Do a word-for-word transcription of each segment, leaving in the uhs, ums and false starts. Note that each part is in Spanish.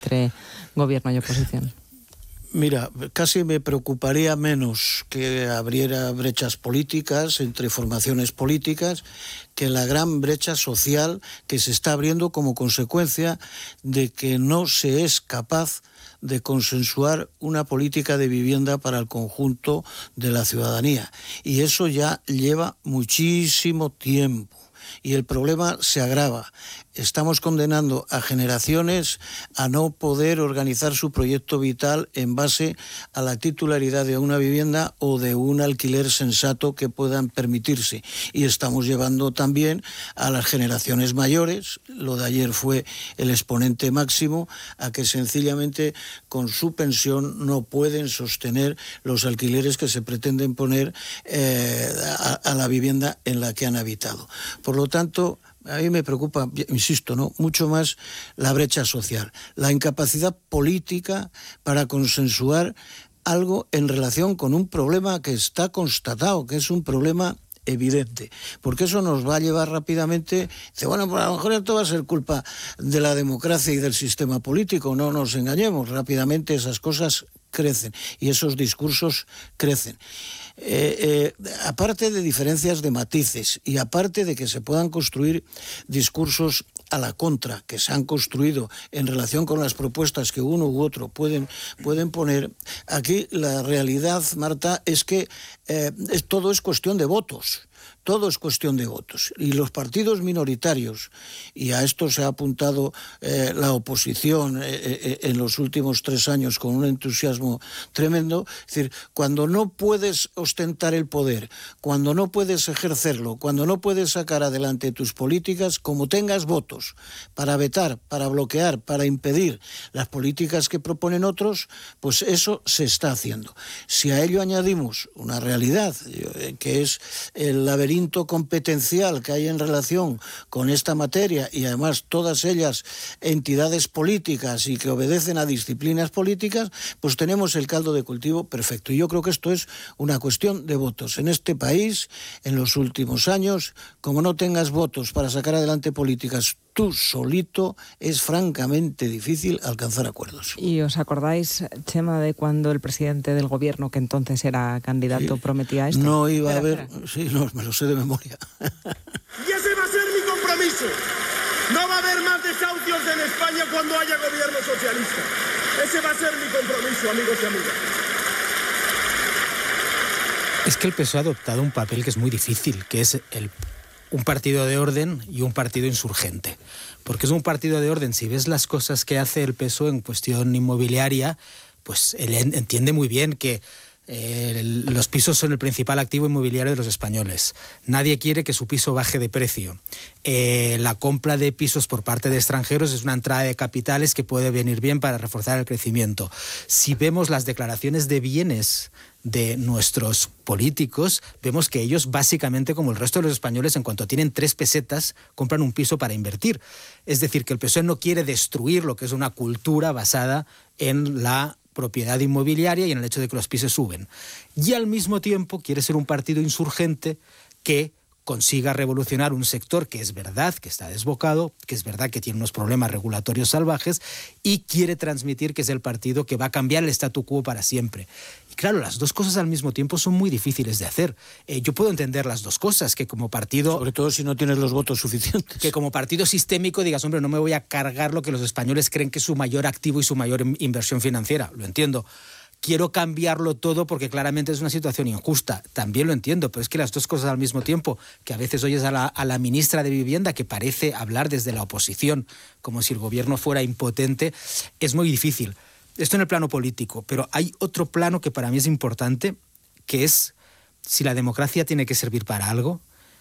entre gobierno y oposición? Mira, casi me preocuparía menos que abriera brechas políticas entre formaciones políticas que la gran brecha social que se está abriendo como consecuencia de que no se es capaz de consensuar una política de vivienda para el conjunto de la ciudadanía. Y eso ya lleva muchísimo tiempo. Y el problema se agrava. Estamos condenando a generaciones a no poder organizar su proyecto vital en base a la titularidad de una vivienda o de un alquiler sensato que puedan permitirse. Y estamos llevando también a las generaciones mayores, lo de ayer fue el exponente máximo, a que sencillamente con su pensión no pueden sostener los alquileres que se pretenden poner eh, a, a la vivienda en la que han habitado. Por lo tanto, a mí me preocupa, insisto, ¿no?, mucho más la brecha social, la incapacidad política para consensuar algo en relación con un problema que está constatado, que es un problema evidente, porque eso nos va a llevar rápidamente, dice, bueno, pues a lo mejor esto va a ser culpa de la democracia y del sistema político, no nos engañemos, rápidamente esas cosas crecen y esos discursos crecen. Eh, eh, aparte de diferencias de matices y aparte de que se puedan construir discursos a la contra, que se han construido en relación con las propuestas que uno u otro pueden, pueden poner, aquí la realidad, Marta, es que eh, es, todo es cuestión de votos. Todo es cuestión de votos. Y los partidos minoritarios, y a esto se ha apuntado eh, la oposición eh, eh, en los últimos tres años con un entusiasmo tremendo, es decir, cuando no puedes ostentar el poder, cuando no puedes ejercerlo, cuando no puedes sacar adelante tus políticas, como tengas votos para vetar, para bloquear, para impedir las políticas que proponen otros, pues eso se está haciendo. Si a ello añadimos una realidad, eh, que es el laberinto competencial que hay en relación con esta materia y además todas ellas entidades políticas y que obedecen a disciplinas políticas, pues tenemos el caldo de cultivo perfecto. Y yo creo que esto es una cuestión de votos. En este país, en los últimos años, como no tengas votos para sacar adelante políticas tú solito, es francamente difícil alcanzar acuerdos. ¿Y os acordáis, Chema, de cuando el presidente del gobierno, que entonces era candidato, sí, prometía esto? No iba espera, a haber... Espera. Sí, no, me lo sé de memoria. Y ese va a ser mi compromiso. No va a haber más desahucios en España cuando haya gobierno socialista. Ese va a ser mi compromiso, amigos y amigas. Es que el P S O E ha adoptado un papel que es muy difícil, que es el un partido de orden y un partido insurgente. Porque es un partido de orden, si ves las cosas que hace el P S O E en cuestión inmobiliaria, pues él entiende muy bien que eh, los pisos son el principal activo inmobiliario de los españoles. Nadie quiere que su piso baje de precio. Eh, la compra de pisos por parte de extranjeros es una entrada de capitales que puede venir bien para reforzar el crecimiento. Si vemos las declaraciones de bienes de nuestros políticos, vemos que ellos básicamente, como el resto de los españoles, en cuanto tienen tres pesetas, compran un piso para invertir. Es decir, que el P S O E no quiere destruir lo que es una cultura basada en la propiedad inmobiliaria y en el hecho de que los pisos suben. Y al mismo tiempo quiere ser un partido insurgente que consiga revolucionar un sector que es verdad que está desbocado, que es verdad que tiene unos problemas regulatorios salvajes y quiere transmitir que es el partido que va a cambiar el statu quo para siempre. Y claro, las dos cosas al mismo tiempo son muy difíciles de hacer. Eh, yo puedo entender las dos cosas, que como partido... Sobre todo si no tienes los votos suficientes. Que como partido sistémico digas, hombre, no me voy a cargar lo que los españoles creen que es su mayor activo y su mayor inversión financiera. Lo entiendo. Quiero cambiarlo todo porque claramente es una situación injusta. También lo entiendo, pero es que las dos cosas al mismo tiempo, que a veces oyes a la, a la ministra de Vivienda que parece hablar desde la oposición como si el gobierno fuera impotente, es muy difícil. Esto en el plano político, pero hay otro plano que para mí es importante, que es, si la democracia tiene que servir para algo,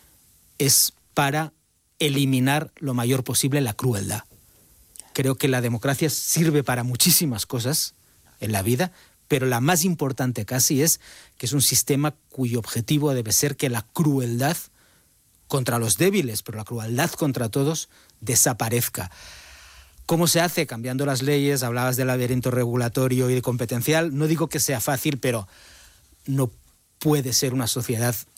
es para eliminar lo mayor posible la crueldad. Creo que la democracia sirve para muchísimas cosas en la vida, pero la más importante casi es que es un sistema cuyo objetivo debe ser que la crueldad contra los débiles, pero la crueldad contra todos, desaparezca. ¿Cómo se hace? Cambiando las leyes, hablabas del laberinto regulatorio y competencial. No digo que sea fácil, pero no puede ser una sociedad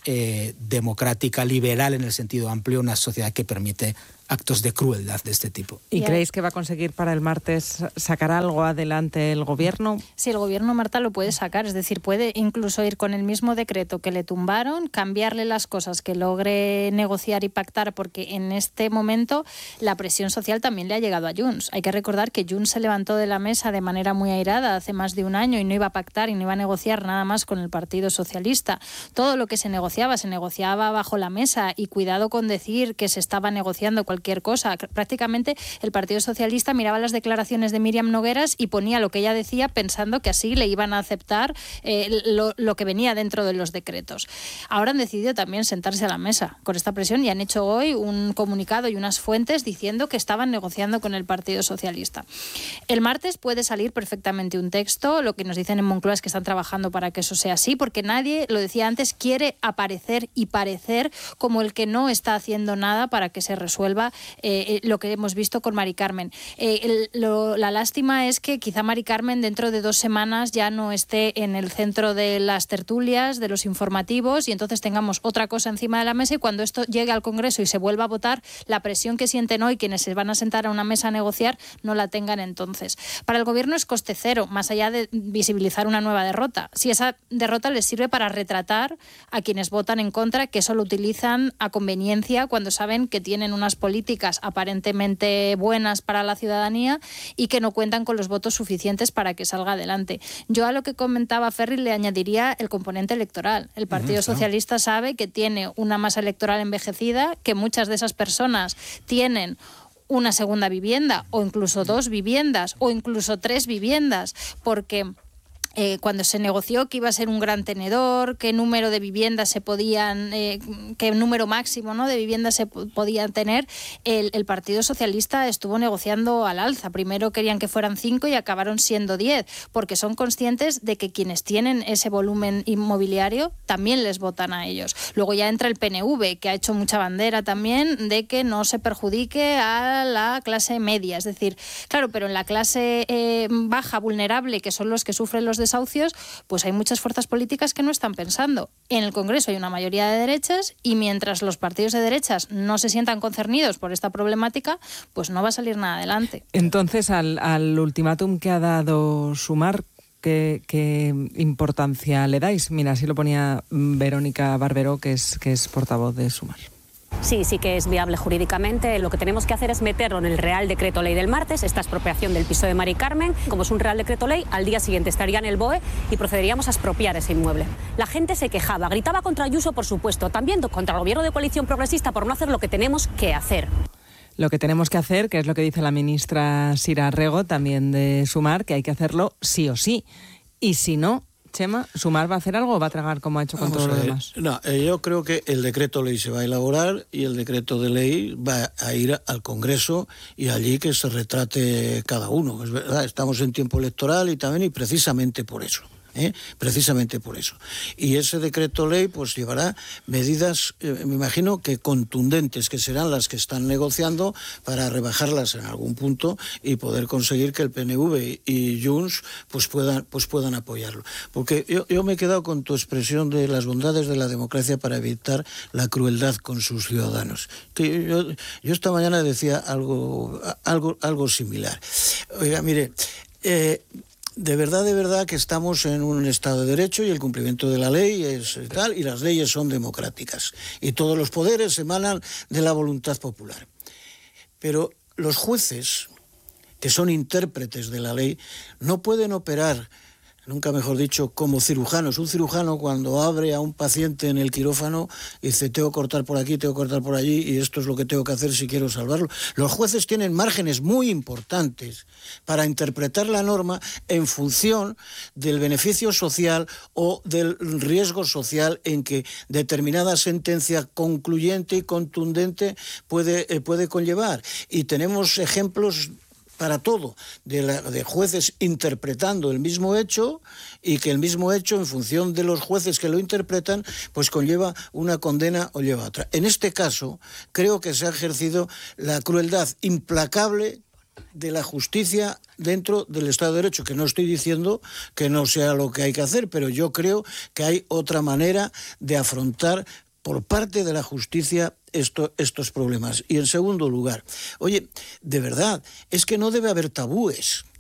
eh, democrática, liberal en el sentido amplio, una sociedad que permite actos de crueldad de este tipo. ¿Y yeah. creéis que va a conseguir para el martes sacar algo adelante el gobierno? Sí, el gobierno, Marta, lo puede sacar, es decir, puede incluso ir con el mismo decreto que le tumbaron, cambiarle las cosas que logre negociar y pactar, porque en este momento la presión social también le ha llegado a Junts. Hay que recordar que Junts se levantó de la mesa de manera muy airada hace más de un año y no iba a pactar y no iba a negociar nada más con el Partido Socialista. Todo lo que se negociaba, se negociaba bajo la mesa, y cuidado con decir que se estaba negociando cualquier cosa. Prácticamente el Partido Socialista miraba las declaraciones de Míriam Nogueras y ponía lo que ella decía pensando que así le iban a aceptar eh, lo, lo que venía dentro de los decretos. Ahora han decidido también sentarse a la mesa con esta presión y han hecho hoy un comunicado y unas fuentes diciendo que estaban negociando con el Partido Socialista. El martes puede salir perfectamente un texto. Lo que nos dicen en Moncloa es que están trabajando para que eso sea así, porque nadie, lo decía antes, quiere aparecer y parecer como el que no está haciendo nada para que se resuelva Eh, lo que hemos visto con Mari Carmen. Eh, el, lo, la lástima es que quizá Mari Carmen dentro de dos semanas ya no esté en el centro de las tertulias, de los informativos, y entonces tengamos otra cosa encima de la mesa, y cuando esto llegue al Congreso y se vuelva a votar, la presión que sienten hoy quienes se van a sentar a una mesa a negociar no la tengan entonces. Para el gobierno es coste cero, más allá de visibilizar una nueva derrota. Si esa derrota les sirve para retratar a quienes votan en contra, que eso lo utilizan a conveniencia cuando saben que tienen unas políticas aparentemente buenas para la ciudadanía y que no cuentan con los votos suficientes para que salga adelante. Yo a lo que comentaba Ferri le añadiría el componente electoral. El Partido uh-huh. Socialista sabe que tiene una masa electoral envejecida, que muchas de esas personas tienen una segunda vivienda o incluso dos viviendas o incluso tres viviendas, porque Eh, cuando se negoció que iba a ser un gran tenedor, qué número de viviendas se podían, eh, qué número máximo, ¿no?, de viviendas se p- podían tener, el, el Partido Socialista estuvo negociando al alza. Primero querían que fueran cinco y acabaron siendo diez, porque son conscientes de que quienes tienen ese volumen inmobiliario también les votan a ellos. Luego ya entra el P N V, que ha hecho mucha bandera también de que no se perjudique a la clase media. Es decir, claro, pero en la clase eh, baja, vulnerable, que son los que sufren los desahucios, pues hay muchas fuerzas políticas que no están pensando. En el Congreso hay una mayoría de derechas y mientras los partidos de derechas no se sientan concernidos por esta problemática, pues no va a salir nada adelante. Entonces, al, al ultimátum que ha dado Sumar, ¿qué, qué importancia le dais? Mira, así lo ponía Verónica Barberó, que es, que es portavoz de Sumar. Sí, sí que es viable jurídicamente. Lo que tenemos que hacer es meterlo en el Real Decreto Ley del martes, esta expropiación del piso de Mari Carmen. Como es un Real Decreto Ley, al día siguiente estaría en el B O E y procederíamos a expropiar ese inmueble. La gente se quejaba, gritaba contra Ayuso, por supuesto, también contra el gobierno de coalición progresista por no hacer lo que tenemos que hacer. Lo que tenemos que hacer, que es lo que dice la ministra Sira Rego, también de Sumar, que hay que hacerlo sí o sí. Y si no, Chema, ¿Sumar va a hacer algo o va a tragar como ha hecho con Vamos todo lo ver. demás? No, eh, yo creo que el decreto ley se va a elaborar y el decreto de ley va a ir al Congreso y allí que se retrate cada uno. Es verdad, estamos en tiempo electoral y también y precisamente por eso. ¿Eh? Precisamente por eso. Y ese decreto ley pues llevará medidas, eh, me imagino que contundentes, que serán las que están negociando para rebajarlas en algún punto y poder conseguir que el P N V y Junts pues puedan, pues puedan apoyarlo. Porque yo, yo me he quedado con tu expresión de las bondades de la democracia para evitar la crueldad con sus ciudadanos. Que yo, yo esta mañana decía algo, algo, algo similar. Oiga, mire, eh, De verdad, de verdad que estamos en un Estado de Derecho y el cumplimiento de la ley es tal, y las leyes son democráticas. Y todos los poderes emanan de la voluntad popular. Pero los jueces, que son intérpretes de la ley, no pueden operar, nunca mejor dicho, como cirujanos. Un cirujano cuando abre a un paciente en el quirófano dice, tengo que cortar por aquí, tengo que cortar por allí y esto es lo que tengo que hacer si quiero salvarlo. Los jueces tienen márgenes muy importantes para interpretar la norma en función del beneficio social o del riesgo social en que determinada sentencia concluyente y contundente puede, eh, puede conllevar. Y tenemos ejemplos para todo, de, la, de jueces interpretando el mismo hecho y que el mismo hecho, en función de los jueces que lo interpretan, pues conlleva una condena o lleva otra. En este caso, creo que se ha ejercido la crueldad implacable de la justicia dentro del Estado de Derecho, que no estoy diciendo que no sea lo que hay que hacer, pero yo creo que hay otra manera de afrontar por parte de la justicia esto, estos problemas. Y en segundo lugar, oye, de verdad, es que no debe haber tabúes.